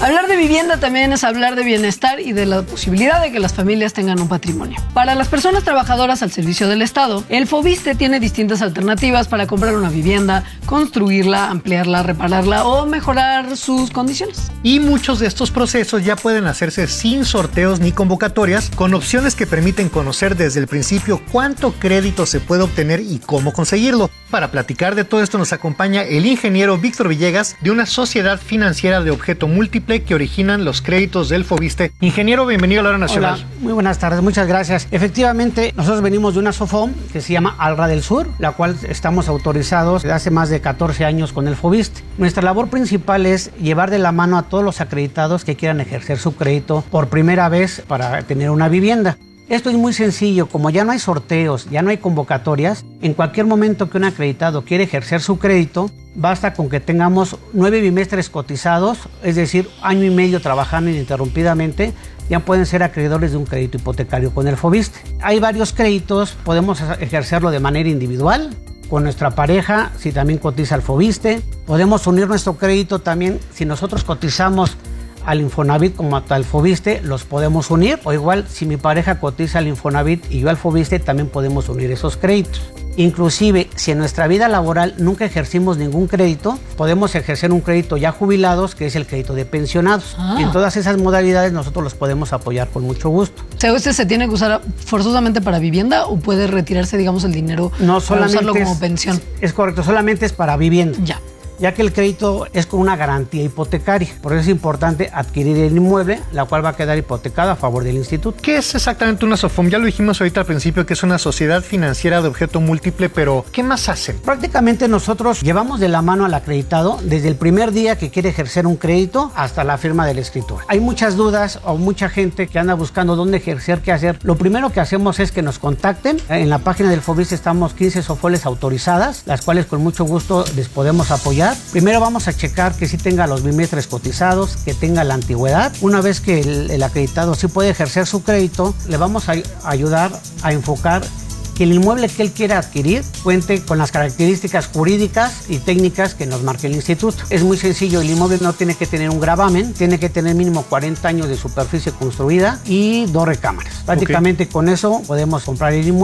Hablar de vivienda también es hablar de bienestar y de la posibilidad de que las familias tengan un patrimonio. Para las personas trabajadoras al servicio del Estado, el Foviste tiene distintas alternativas para comprar una vivienda, construirla, ampliarla, repararla o mejorar sus condiciones. Y muchos de estos procesos ya pueden hacerse sin sorteos ni convocatorias, con opciones que permiten conocer desde el principio cuánto crédito se puede obtener y cómo conseguirlo. Para platicar de todo esto nos acompaña el ingeniero Víctor Villegas de una sociedad financiera de objeto múltiple que originan los créditos del Foviste. Ingeniero, bienvenido a la Hora Nacional. Hola, muy buenas tardes, muchas gracias. Efectivamente, nosotros venimos de una SOFOM que se llama Alra del Sur, la cual estamos autorizados desde hace más de 14 años con el Foviste. Nuestra labor principal es llevar de la mano a todos los acreditados que quieran ejercer su crédito por primera vez para tener una vivienda. Esto es muy sencillo, como ya no hay sorteos, ya no hay convocatorias, en cualquier momento que un acreditado quiere ejercer su crédito, basta con que tengamos 9 bimestres cotizados, es decir, año y medio trabajando ininterrumpidamente, ya pueden ser acreedores de un crédito hipotecario con el Foviste. Hay varios créditos, podemos ejercerlo de manera individual, con nuestra pareja, si también cotiza el Foviste, podemos unir nuestro crédito también, si nosotros cotizamos al Infonavit como al Foviste, los podemos unir, o igual si mi pareja cotiza al Infonavit y yo al Foviste, también podemos unir esos créditos. Inclusive, si en nuestra vida laboral nunca ejercimos ningún crédito, podemos ejercer un crédito ya jubilados, que es el crédito de pensionados. En todas esas modalidades nosotros los podemos apoyar con mucho gusto. O sea, ¿este se tiene que usar forzosamente para vivienda o puede retirarse, digamos, el dinero no, solamente para usarlo como pensión? Es correcto, solamente es para vivienda. Ya que el crédito es con una garantía hipotecaria. Por eso es importante adquirir el inmueble, la cual va a quedar hipotecada a favor del instituto. ¿Qué es exactamente una SOFOM? Ya lo dijimos ahorita al principio, que es una sociedad financiera de objeto múltiple, pero ¿qué más hacen? Prácticamente nosotros llevamos de la mano al acreditado desde el primer día que quiere ejercer un crédito hasta la firma del escritor. Hay muchas dudas o mucha gente que anda buscando dónde ejercer, qué hacer. Lo primero que hacemos es que nos contacten. En la página del Foviste estamos 15 SOFOLES autorizadas, las cuales con mucho gusto les podemos apoyar. Primero vamos a checar que sí tenga los bimestres cotizados, que tenga la antigüedad. Una vez que el acreditado sí puede ejercer su crédito, le vamos a ayudar a enfocar que el inmueble que él quiera adquirir cuente con las características jurídicas y técnicas que nos marque el instituto. Es muy sencillo, el inmueble no tiene que tener un gravamen, tiene que tener mínimo 40 años de superficie construida y 2 recámaras. Prácticamente con eso podemos comprar el inmueble.